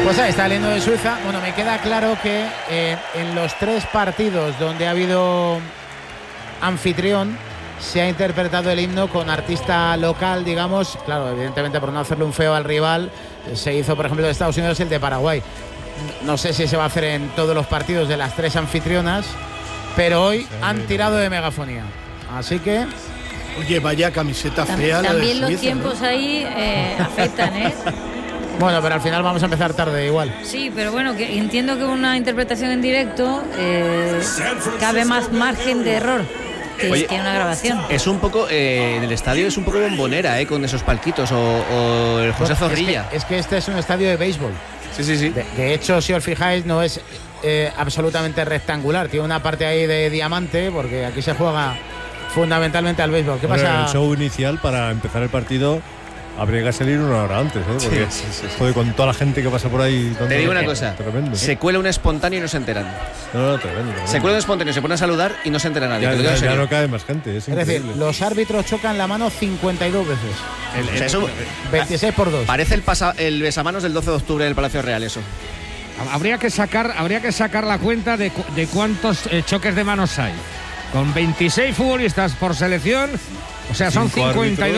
Pues ahí está el himno de Suiza. Bueno, me queda claro que en los 3 partidos donde ha habido anfitrión se ha interpretado el himno con artista local, digamos. Claro, evidentemente por no hacerle un feo al rival, se hizo, por ejemplo, de Estados Unidos el de Paraguay. No sé si se va a hacer en todos los partidos de las 3 anfitrionas, pero hoy han tirado de megafonía. Así que... Oye, vaya camiseta fea. También los tiempos, ¿no? Ahí afectan, ¿eh? Bueno, pero al final vamos a empezar tarde igual. Sí, pero bueno, que entiendo que una interpretación en directo cabe más margen de error que una grabación. Es un poco, en el estadio es un poco bombonera, con esos palquitos, o el José Zorrilla. Es que este es un estadio de béisbol. Sí. De hecho, si os fijáis, no es absolutamente rectangular. Tiene una parte ahí de diamante, porque aquí se juega fundamentalmente al béisbol. ¿Qué pasa? El show inicial para empezar el partido habría que salir 1 hora antes, porque joder, con toda la gente que pasa por ahí. Te digo una cosa, tremendo. Se cuela un espontáneo y no se enteran. No, tremendo. Se cuela un espontáneo, se pone a saludar y no se entera nadie. Ya no cae más gente. Es decir, los árbitros chocan la mano 52 veces. Eso, 26 por 2. Parece el besamanos del 12 de octubre del Palacio Real, eso. Habría que sacar la cuenta de cuántos choques de manos hay. Con 26 futbolistas por selección, o sea, son 52.